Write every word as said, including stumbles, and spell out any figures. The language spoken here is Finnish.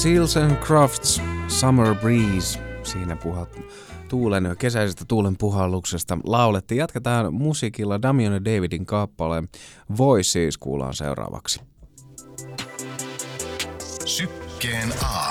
Seals and Crofts, Summer Breeze. Siinä puhat, tuulen, kesäisestä tuulen puhalluksesta laulettiin. Jatketaan musiikilla. Damian ja Davidin kappale Voices kuullaan seuraavaksi. Sykkeen aamu.